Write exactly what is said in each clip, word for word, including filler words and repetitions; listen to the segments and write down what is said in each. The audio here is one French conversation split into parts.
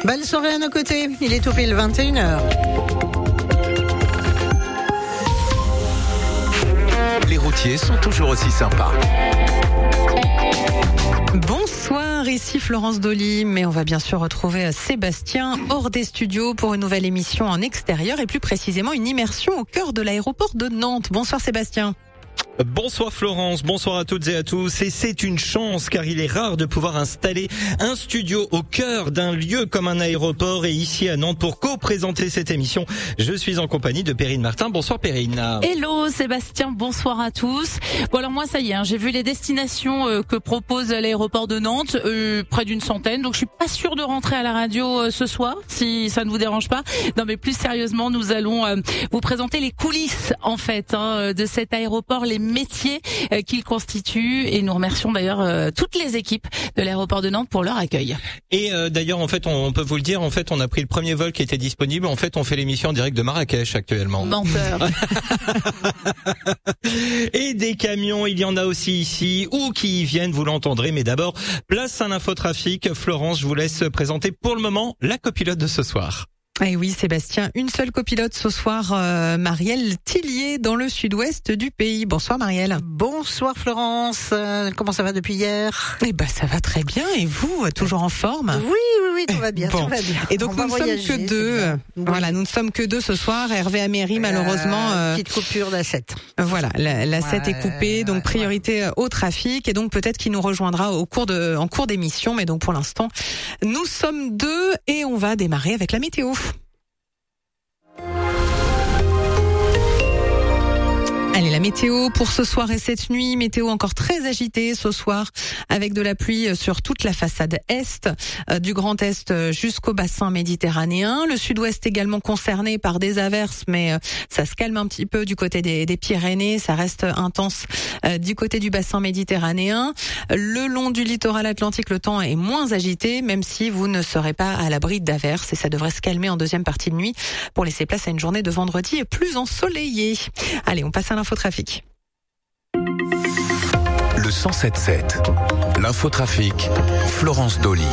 Belle soirée à nos côtés, il est tout pile vingt et une heures. Les routiers sont toujours aussi sympas. Bonsoir, ici Florence Dolly, mais on va bien sûr retrouver Sébastien hors des studios pour une nouvelle émission en extérieur et plus précisément une immersion au cœur de l'aéroport de Nantes. Bonsoir Sébastien. Bonsoir Florence, bonsoir à toutes et à tous. Et c'est une chance car il est rare de pouvoir installer un studio au cœur d'un lieu comme un aéroport. Et ici à Nantes, pour co-présenter cette émission, je suis en compagnie de Perrine Martin. Bonsoir Perrine. Hello Sébastien, bonsoir à tous. Bon alors moi ça y est, hein, j'ai vu les destinations euh, que propose l'aéroport de Nantes, euh, près d'une centaine. Donc je suis pas sûre de rentrer à la radio euh, ce soir, si ça ne vous dérange pas. Non mais plus sérieusement, nous allons euh, vous présenter les coulisses en fait hein, de cet aéroport, les métiers euh, qu'il constitue, et nous remercions d'ailleurs euh, toutes les équipes de l'aéroport de Nantes pour leur accueil. Et euh, d'ailleurs en fait on, on peut vous le dire, en fait on a pris le premier vol qui était disponible. En fait on fait l'émission en direct de Marrakech actuellement. Menteur. Et des camions, il y en a aussi ici ou qui y viennent, vous l'entendrez. Mais d'abord, place à l'infotrafic. Florence, je vous laisse présenter pour le moment la copilote de ce soir. Eh oui Sébastien, une seule copilote ce soir, euh, Marielle Tillier dans le sud-ouest du pays. Bonsoir Marielle. Bonsoir Florence, euh, comment ça va depuis hier? Eh ben ça va très bien, et vous, toujours en forme? Oui, oui, oui, tout va bien, bon. tout va bien. Et donc On nous ne sommes que deux. Oui. Voilà, nous ne sommes que deux ce soir. Hervé Améry, malheureusement. Euh, petite coupure d'A sept. Voilà, la, la sept ouais, est coupée, donc priorité ouais. au trafic, et donc peut-être qu'il nous rejoindra au cours de, en cours d'émission, mais donc pour l'instant, nous sommes deux et on va démarrer avec la météo. Allez, la météo pour ce soir et cette nuit, météo encore très agitée ce soir, avec de la pluie sur toute la façade est, euh, du Grand Est jusqu'au bassin méditerranéen. Le sud-ouest également concerné par des averses, mais euh, ça se calme un petit peu du côté des, des Pyrénées, ça reste intense euh, du côté du bassin méditerranéen. Le long du littoral atlantique, le temps est moins agité, même si vous ne serez pas à l'abri d'averses, et ça devrait se calmer en deuxième partie de nuit pour laisser place à une journée de vendredi plus ensoleillée. Allez, on passe à l'infotrafic. Le cent sept sept, l'infotrafic, Florence Dolly.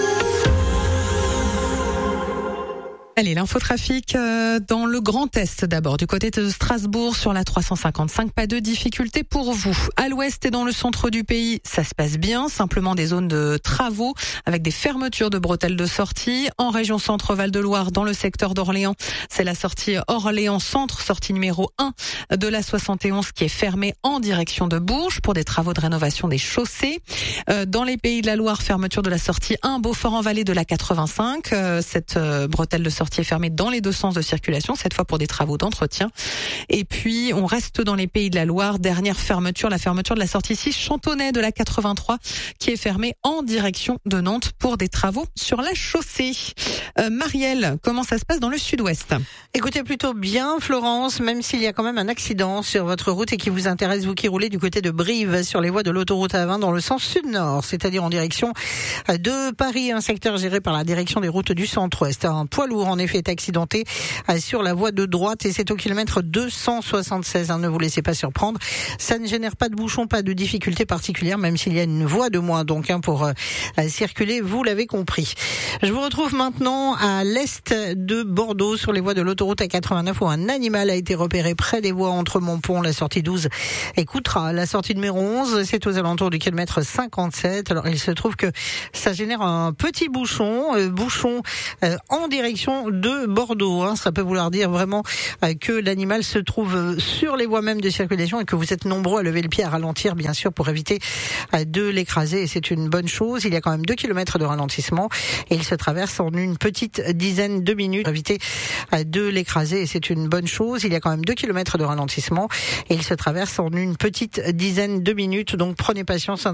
Allez, l'infotrafic euh, dans le Grand Est d'abord, du côté de Strasbourg sur la trois cent cinquante-cinq, pas de difficultés pour vous. À l'ouest et dans le centre du pays, ça se passe bien, simplement des zones de travaux avec des fermetures de bretelles de sortie. En région Centre-Val de Loire, dans le secteur d'Orléans, c'est la sortie Orléans Centre, sortie numéro un de la soixante et onze qui est fermée en direction de Bourges pour des travaux de rénovation des chaussées. Euh, dans les Pays de la Loire, fermeture de la sortie un Beaufort-en-Vallée de la quatre-vingt-cinq. Euh, cette euh, bretelle de sortie est fermée dans les deux sens de circulation, cette fois pour des travaux d'entretien. Et puis, on reste dans les Pays de la Loire. Dernière fermeture, la fermeture de la sortie six Chantonnay de la quatre-vingt-trois qui est fermée en direction de Nantes pour des travaux sur la chaussée. Euh, Marielle, comment ça se passe dans le sud-ouest? Écoutez, plutôt bien Florence, même s'il y a quand même un accident sur votre route et qui vous intéresse, vous qui roulez du côté de Brive sur les voies de l'autoroute A vingt dans le sens sud-nord, c'est-à-dire en direction de Paris, un secteur géré par la direction des routes du centre-ouest. Un poids lourd en effet est accidenté sur la voie de droite et c'est au kilomètre deux cent soixante-seize. Hein, ne vous laissez pas surprendre. Ça ne génère pas de bouchon, pas de difficulté particulière, même s'il y a une voie de moins donc hein, pour euh, circuler. Vous l'avez compris. Je vous retrouve maintenant à l'est de Bordeaux sur les voies de l'autoroute A quatre-vingt-neuf où un animal a été repéré près des voies entre Montpont, la sortie douze et Coutras. La sortie numéro onze, c'est aux alentours du kilomètre cinquante-sept. Alors il se trouve que ça génère un petit bouchon, euh, bouchon euh, en direction de Bordeaux. Hein. Ça peut vouloir dire vraiment euh, que l'animal se trouve sur les voies même de circulation et que vous êtes nombreux à lever le pied, à ralentir bien sûr pour éviter euh, de l'écraser. Et c'est une bonne chose. Il y a quand même deux kilomètres de ralentissement et il se traverse en une petite dizaine de minutes pour éviter euh, de l'écraser. Et c'est une bonne chose. Il y a quand même deux kilomètres de ralentissement et il se traverse en une petite dizaine de minutes. Donc prenez patience.